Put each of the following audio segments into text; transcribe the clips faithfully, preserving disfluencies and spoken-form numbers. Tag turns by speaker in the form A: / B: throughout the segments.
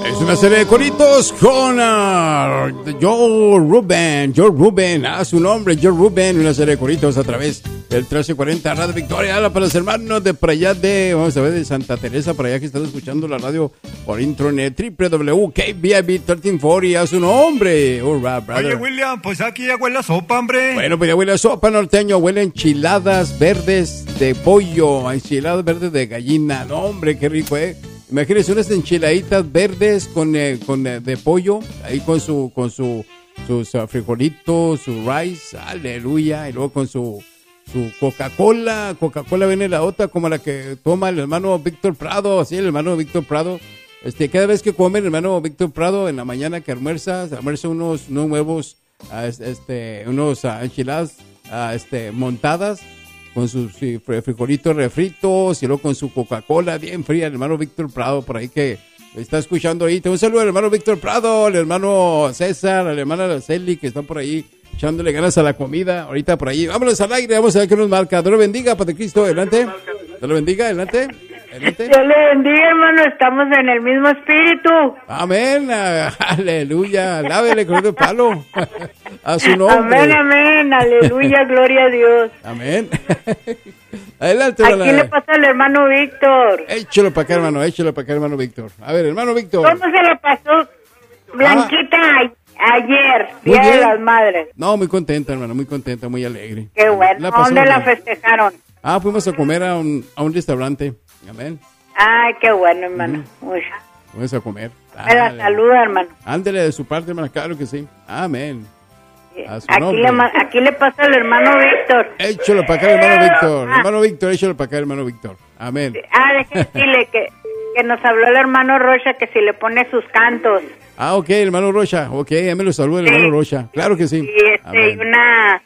A: Es una serie de coritos con uh, Joe Ruben. Joe Ruben, a su nombre, Joe Ruben. Una serie de coritos a través del trece cuarenta Radio Victoria. Habla para los hermanos de por allá de, vamos a ver, de Santa Teresa, para allá que están escuchando la radio por internet. doble u doble u doble u punto K B I B mil trescientos cuarenta, a su nombre. All right, brother.
B: Oye, William, pues aquí ya huele a sopa, hombre.
A: Bueno, pues ya huele a sopa norteño, huele a enchiladas verdes de pollo, enchiladas verdes de gallina. No, hombre, qué rico, ¿eh? Imagínense unas enchiladitas verdes con, eh, con eh, de pollo, ahí con su, con su, sus uh, frijolitos, su rice, aleluya, y luego con su, su Coca-Cola. Coca-Cola viene la otra, como la que toma el hermano Víctor Prado, así el hermano Víctor Prado. Este, cada vez que come el hermano Víctor Prado en la mañana que almuerza, almuerza unos, unos huevos, uh, este, unos uh, enchiladas, uh, este, montadas, con sus sí, frijolitos refritos y luego con su Coca-Cola bien fría, el hermano Víctor Prado, por ahí que está escuchando ahí. Un saludo al hermano Víctor Prado, al hermano César, a la hermana Araceli, que están por ahí echándole ganas a la comida. Ahorita por ahí, vámonos al aire, vamos a ver qué nos marca. Dios lo bendiga, Padre Cristo, adelante. Dios lo bendiga, adelante. Adelante.
C: Dios le bendiga, hermano, estamos en el mismo espíritu.
A: Amén, aleluya, lávele con el palo a su nombre.
C: Amén, amén, aleluya, gloria a Dios.
A: Amén. Adelante,
C: ¿A quién le pasa al hermano Víctor?
A: Échelo para acá, hermano, échelo para acá, hermano Víctor. A ver, hermano Víctor.
C: ¿Cómo se le pasó Blanquita ah, ayer, Día de las Madres?
A: No, muy contenta, hermano, muy contenta, muy alegre.
C: Qué bueno. ¿Dónde bien? La festejaron?
A: Ah, fuimos a comer a un, a un restaurante. Amén.
C: Ay, qué bueno, hermano. Uh-huh. Uy.
A: Fuimos a comer.
C: Me la saluda, hermano.
A: Ándele de su parte, hermano, claro que sí. Amén.
C: Aquí le, aquí le pasa al hermano Víctor.
A: Échalo para acá, hermano Víctor. Ah. Hermano Víctor, échalo para acá, hermano Víctor. Amén.
C: Ah, déjame decirle que, que nos habló el hermano Rocha que si le pone sus cantos.
A: Ah, ok, hermano Rocha. Ok, ya me lo saluda el sí. hermano Rocha. Claro que sí.
C: Y este, y una...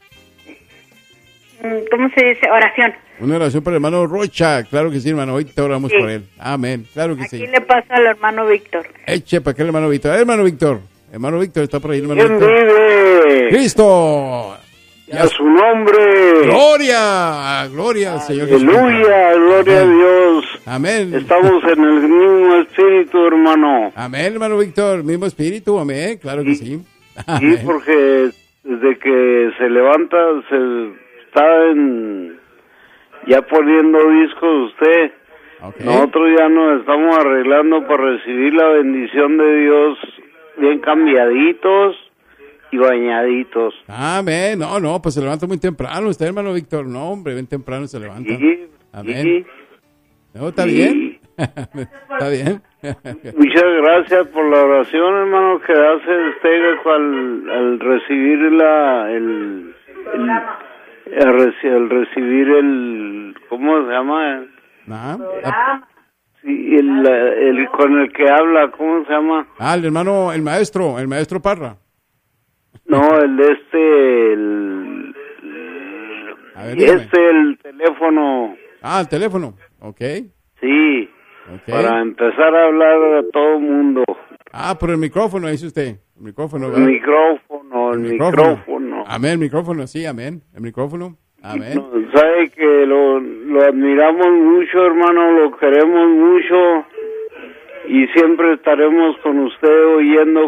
C: ¿Cómo se dice? Oración.
A: Una oración para el hermano Rocha. Claro que sí, hermano. Hoy te oramos sí. por él. Amén. Claro que
C: aquí
A: sí.
C: Aquí le pasa al hermano Víctor.
A: Eche para acá el hermano Víctor. Hermano Víctor. Hermano Víctor, está por ahí, hermano
D: ¿Quién
A: Víctor.
D: vive?
A: ¡Cristo!
D: Y a su nombre.
A: ¡Gloria! ¡Gloria al Señor Jesús!
D: ¡Aleluya! ¡Gloria Amén. a Dios!
A: Amén.
D: Estamos en el mismo espíritu, hermano.
A: Amén, hermano Víctor. Mismo espíritu, amén. Claro que sí.
D: Amén. Sí, porque desde que se levanta, se está en, ya poniendo discos usted. Okay. Nosotros ya nos estamos arreglando para recibir la bendición de Dios, bien cambiaditos y bañaditos.
A: Amén. No, no, pues se levanta muy temprano usted, hermano Víctor. No, hombre, bien temprano se levanta.
D: Sí,
A: amén.
D: Sí.
A: No, ¿está sí. bien? ¿Está bien?
D: Muchas gracias por la oración, hermano, que hace usted al, al recibir la, el, el, el, el recibir el, ¿cómo se llama?
A: ¿Ah?
D: Sí, el, el con el que habla, ¿cómo se llama?
A: Ah, el hermano, el maestro, el maestro Parra.
D: No, el de este, el,
A: a ver,
D: este, el teléfono.
A: Ah, el teléfono, ok.
D: Sí,
A: okay.
D: Para empezar a hablar a todo el mundo.
A: Ah, por el micrófono, dice usted. El micrófono,
D: ¿verdad? El micrófono, el, el micrófono. micrófono.
A: Amén, el micrófono, sí, amén. El micrófono, amén.
D: No, sabe que lo, lo admiramos mucho, hermano, lo queremos mucho y siempre estaremos con usted oyendo